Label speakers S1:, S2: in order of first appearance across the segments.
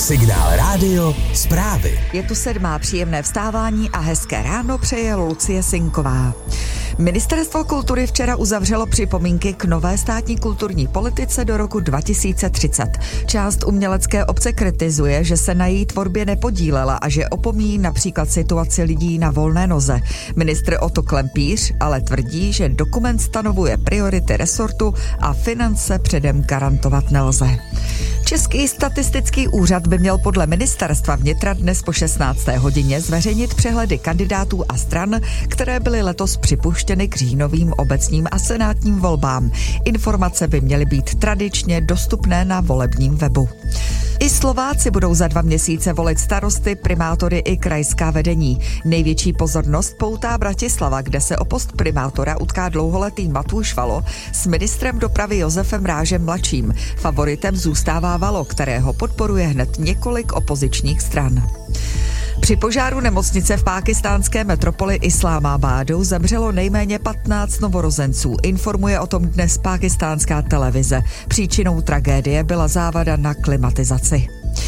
S1: Signál Rádio zprávy.
S2: Je tu 7. příjemné vstávání a hezké ráno přeje Lucie Sinková. Ministerstvo kultury včera uzavřelo připomínky k nové státní kulturní politice do roku 2030. Část umělecké obce kritizuje, že se na její tvorbě nepodílela a že opomíjí například situaci lidí na volné noze. Ministr Otto Klempíř ale tvrdí, že dokument stanovuje priority resortu a finance předem garantovat nelze. Český statistický úřad by měl podle ministerstva vnitra dnes po 16. hodině zveřejnit přehledy kandidátů a stran, které byly letos připuštěny k říjnovým obecním a senátním volbám. Informace by měly být tradičně dostupné na volebním webu. I Slováci budou za 2 měsíce volit starosty, primátory i krajská vedení. Největší pozornost poutá Bratislava, kde se o post primátora utká dlouholetý Matúš Valo s ministrem dopravy Josefem Rážem mladším. Favoritem zůstává Valo, kterého podporuje hned několik opozičních stran. Při požáru nemocnice v pákistánské metropoli Islámábádu zemřelo nejméně 15 novorozenců. Informuje o tom dnes pákistánská televize. Příčinou tragédie byla závada na klimatizaci.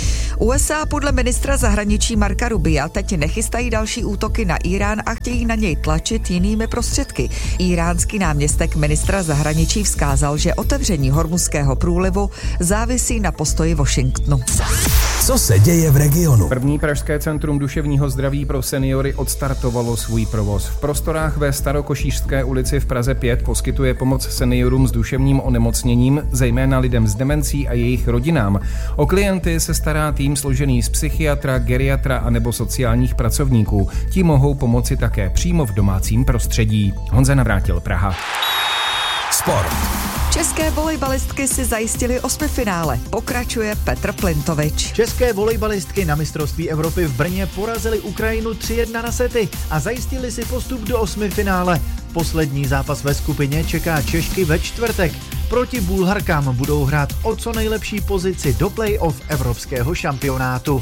S2: USA podle ministra zahraničí Marca Rubia teď nechystají další útoky na Irán a chtějí na něj tlačit jinými prostředky. Iránský náměstek ministra zahraničí vzkázal, že otevření Hormuzského průlivu závisí na postoji Washingtonu.
S1: Co se děje v regionu?
S3: První pražské centrum duševního zdraví pro seniory odstartovalo svůj provoz. V prostorách ve Starokošířské ulici v Praze 5 poskytuje pomoc seniorům s duševním onemocněním, zejména lidem s demencí a jejich rodinám. O klienty se stará tým složený z psychiatra, geriatra a nebo sociálních pracovníků. Ti mohou pomoci také přímo v domácím prostředí. Honza Navrátil, Praha.
S1: Sport.
S2: České volejbalistky si zajistily 8. finále. Pokračuje Petr Plintovič.
S4: České volejbalistky na mistrovství Evropy v Brně porazily Ukrajinu 3-1 na sety a zajistili si postup do 8. finále. Poslední zápas ve skupině čeká Češky ve čtvrtek. Proti Bulharkám budou hrát o co nejlepší pozici do play-off evropského šampionátu.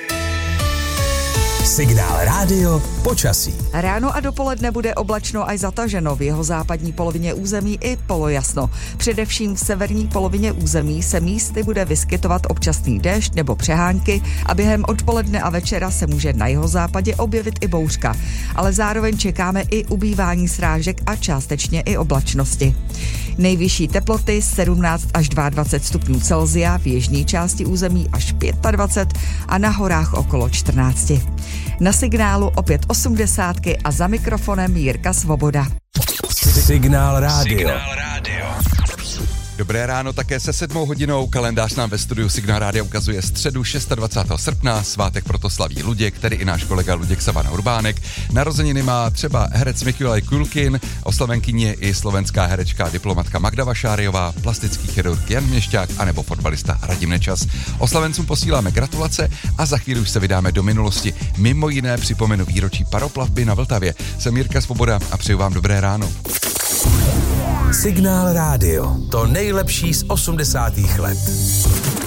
S1: Signál Rádio počasí.
S2: Ráno a dopoledne bude oblačno až zataženo, v jeho západní polovině území i polojasno. Především v severní polovině území se místy bude vyskytovat občasný déšť nebo přehánky a během odpoledne a večera se může na jihozápadě objevit i bouřka. Ale zároveň čekáme i ubývání srážek a částečně i oblačnosti. Nejvyšší teploty 17 až 22 stupňů Celsia, v jižní části území až 25 a na horách okolo 14. Na signálu opět 80 a za mikrofonem Jirka Svoboda.
S1: Signál Rádio.
S5: Dobré ráno také se 7 hodinou. Kalendář nám ve studiu Signál Rádia ukazuje středu 26. srpna. Svátek proto slaví Luděk, tedy i náš kolega Luděk Savana Urbánek. Narozeniny má třeba herec Mikulaj Kulkin, oslavenkyně i slovenská herečka diplomatka Magda Vašáriová, plastický chirurg Jan Měšťák anebo fotbalista Radim Nečas. Oslavencům posíláme gratulace a za chvíli už se vydáme do minulosti. Mimo jiné připomenu výročí paroplavby na Vltavě. Jsem Jirka Svoboda a přeju vám dobré ráno.
S1: Signál Rádio. To nejlepší z 80. let.